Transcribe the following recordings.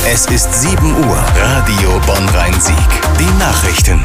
Es ist 7 Uhr. Radio Bonn-Rhein-Sieg. Die Nachrichten.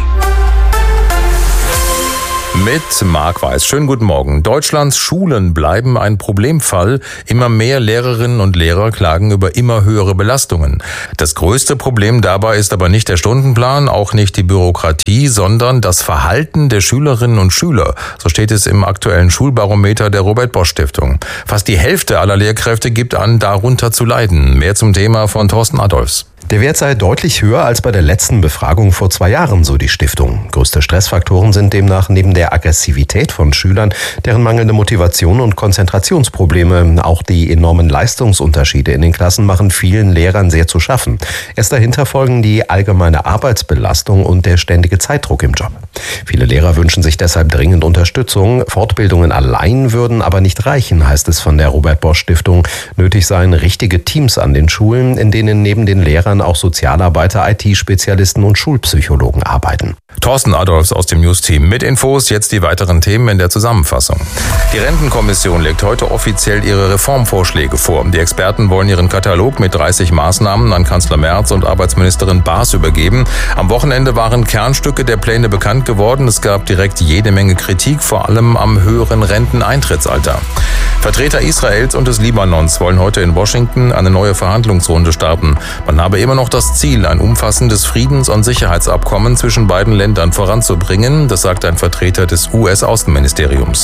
Mit Marc Weiß. Schönen guten Morgen. Deutschlands Schulen bleiben ein Problemfall. Immer mehr Lehrerinnen und Lehrer klagen über immer höhere Belastungen. Das größte Problem dabei ist aber nicht der Stundenplan, auch nicht die Bürokratie, sondern das Verhalten der Schülerinnen und Schüler. So steht es im aktuellen Schulbarometer der Robert-Bosch-Stiftung. Fast die Hälfte aller Lehrkräfte gibt an, darunter zu leiden. Mehr zum Thema von Thorsten Adolfs. Der Wert sei deutlich höher als bei der letzten Befragung vor 2 Jahren, so die Stiftung. Größte Stressfaktoren sind demnach neben der Aggressivität von Schülern, deren mangelnde Motivation und Konzentrationsprobleme. Auch die enormen Leistungsunterschiede in den Klassen machen vielen Lehrern sehr zu schaffen. Erst dahinter folgen die allgemeine Arbeitsbelastung und der ständige Zeitdruck im Job. Viele Lehrer wünschen sich deshalb dringend Unterstützung. Fortbildungen allein würden aber nicht reichen, heißt es von der Robert-Bosch-Stiftung. Nötig seien richtige Teams an den Schulen, in denen neben den Lehrern auch Sozialarbeiter, IT-Spezialisten und Schulpsychologen arbeiten. Thorsten Adolfs aus dem News-Team mit Infos, jetzt die weiteren Themen in der Zusammenfassung. Die Rentenkommission legt heute offiziell ihre Reformvorschläge vor. Die Experten wollen ihren Katalog mit 30 Maßnahmen an Kanzler Merz und Arbeitsministerin Baas übergeben. Am Wochenende waren Kernstücke der Pläne bekannt geworden. Es gab direkt jede Menge Kritik, vor allem am höheren Renteneintrittsalter. Vertreter Israels und des Libanons wollen heute in Washington eine neue Verhandlungsrunde starten. Man habe immer noch das Ziel, ein umfassendes Friedens- und Sicherheitsabkommen zwischen beiden Ländern voranzubringen. Das sagt ein Vertreter des US-Außenministeriums.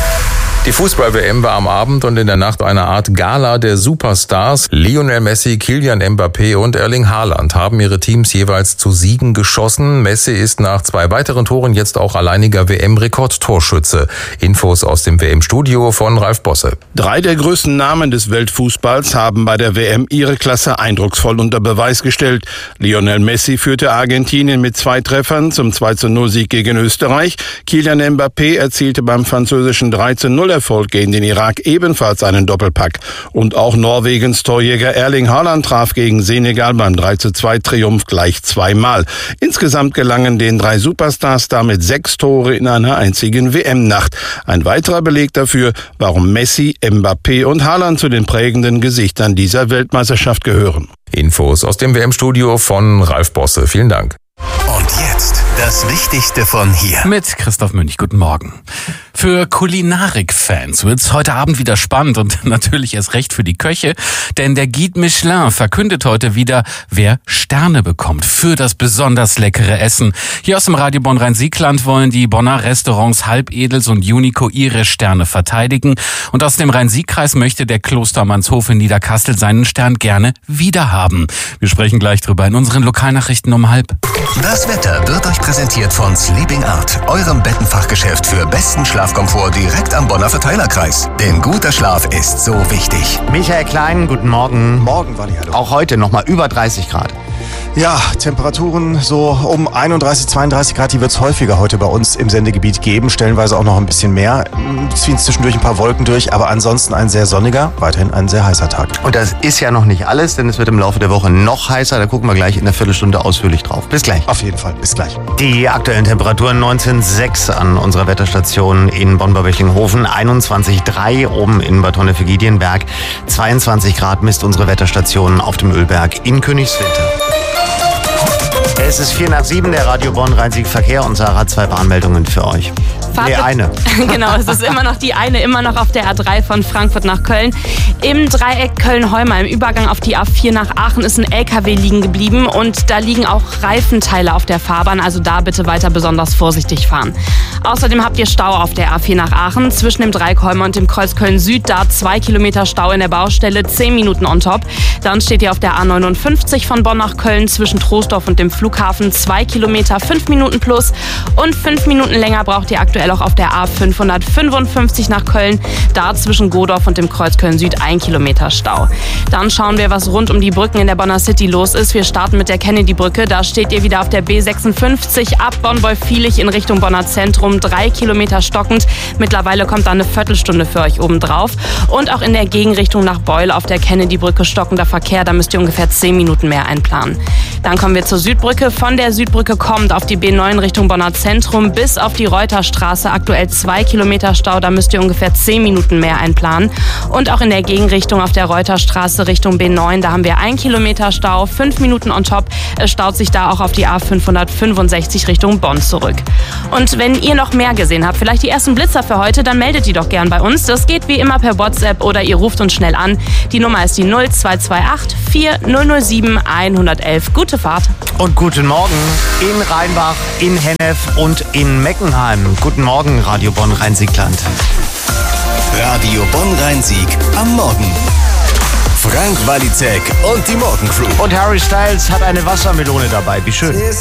Die Fußball-WM war am Abend und in der Nacht eine Art Gala der Superstars. Lionel Messi, Kylian Mbappé und Erling Haaland haben ihre Teams jeweils zu Siegen geschossen. Messi ist nach 2 weiteren Toren jetzt auch alleiniger WM-Rekordtorschütze. Infos aus dem WM-Studio von Ralf Bosse. 3 der größten Namen des Weltfußballs haben bei der WM ihre Klasse eindrucksvoll unter Beweis gestellt. Lionel Messi führte Argentinien mit 2 Treffern zum 2:0-Sieg gegen Österreich. Kylian Mbappé erzielte beim französischen 3:0-Erfolg gegen den Irak ebenfalls einen Doppelpack. Und auch Norwegens Torjäger Erling Haaland traf gegen Senegal beim 3:2-Triumph gleich 2-mal. Insgesamt gelangen den 3 Superstars damit 6 Tore in einer einzigen WM-Nacht. Ein weiterer Beleg dafür, warum Messi, Mbappé und Haaland zu den prägenden Gesichtern dieser Weltmeisterschaft gehören. Infos aus dem WM-Studio von Ralf Bosse. Vielen Dank. Und jetzt das Wichtigste von hier. Mit Christoph Münch, guten Morgen. Für Kulinarik-Fans wird's heute Abend wieder spannend und natürlich erst recht für die Köche, denn der Guide Michelin verkündet heute wieder, wer Sterne bekommt für das besonders leckere Essen. Hier aus dem Radio Bonn-Rhein-Sieg-Land wollen die Bonner Restaurants Halbedels und Unico ihre Sterne verteidigen und aus dem Rhein-Sieg-Kreis möchte der Klostermannshof in Niederkassel seinen Stern gerne wiederhaben. Wir sprechen gleich drüber in unseren Lokalnachrichten um 12:30. Das Wetter wird euch präsentiert von Sleeping Art, eurem Bettenfachgeschäft für besten Schlafkomfort direkt am Bonner Verteilerkreis. Denn guter Schlaf ist so wichtig. Michael Klein, guten Morgen. Morgen, Wally, hallo. Auch heute nochmal über 30 Grad. Ja, Temperaturen so um 31, 32 Grad, die wird es häufiger heute bei uns im Sendegebiet geben. Stellenweise auch noch ein bisschen mehr. Ziehen zwischendurch ein paar Wolken durch, aber ansonsten ein sehr sonniger, weiterhin ein sehr heißer Tag. Und das ist ja noch nicht alles, denn es wird im Laufe der Woche noch heißer. Da gucken wir gleich in einer Viertelstunde ausführlich drauf. Bis gleich. Auf jeden Fall, bis gleich. Die aktuellen Temperaturen 19,6 an unserer Wetterstation in Bonn-Böchlinghofen, 21,3 oben in Bad Honnefeld-Giedienberg, 22 Grad misst unsere Wetterstation auf dem Ölberg in Königswinter. Es ist 6:45, der Radio Bonn-Rhein-Sieg Verkehr und Sarah hat 2 Warnmeldungen für euch. Eine. Genau, es ist immer noch die eine, immer noch auf der A3 von Frankfurt nach Köln. Im Dreieck Köln-Heumar, im Übergang auf die A4 nach Aachen, ist ein LKW liegen geblieben und da liegen auch Reifenteile auf der Fahrbahn, also da bitte weiter besonders vorsichtig fahren. Außerdem habt ihr Stau auf der A4 nach Aachen, zwischen dem Dreieck Heumar und dem Kreuz Köln-Süd, da 2 Kilometer Stau in der Baustelle, 10 Minuten on top. Dann steht ihr auf der A59 von Bonn nach Köln, zwischen Troisdorf und dem Flughafen, 2 Kilometer, 5 Minuten plus und 5 Minuten länger braucht ihr aktuell auch auf der A555 nach Köln, da zwischen Godorf und dem Kreuz Köln-Süd 1 Kilometer Stau. Dann schauen wir, was rund um die Brücken in der Bonner City los ist. Wir starten mit der Kennedy-Brücke, da steht ihr wieder auf der B56 ab Bonn-Wolfvielich in Richtung Bonner Zentrum, 3 Kilometer stockend. Mittlerweile kommt da eine Viertelstunde für euch oben drauf. Und auch in der Gegenrichtung nach Beul auf der Kennedy-Brücke stockender Verkehr, da müsst ihr ungefähr 10 Minuten mehr einplanen. Dann kommen wir zur Südbrücke. Von der Südbrücke kommt auf die B9 Richtung Bonner Zentrum bis auf die Reuterstraße Straße aktuell 2 Kilometer Stau, da müsst ihr ungefähr 10 Minuten mehr einplanen. Und auch in der Gegenrichtung auf der Reuterstraße Richtung B9, da haben wir 1 Kilometer Stau, 5 Minuten on top. Es staut sich da auch auf die A565 Richtung Bonn zurück. Und wenn ihr noch mehr gesehen habt, vielleicht die ersten Blitzer für heute, dann meldet die doch gern bei uns. Das geht wie immer per WhatsApp oder ihr ruft uns schnell an. Die Nummer ist die 0228 4007 111. Gute Fahrt. Und guten Morgen in Rheinbach, in Hennef und in Meckenheim. Guten Morgen, Radio Bonn Rhein-Siegland. Radio Bonn Rhein-Sieg am Morgen. Frank Walizek und die Morgencrew. Und Harry Styles hat eine Wassermelone dabei. Wie schön.